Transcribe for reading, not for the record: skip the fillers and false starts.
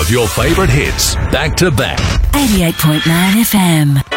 of your favorite hits, back to back. 88.9 FM.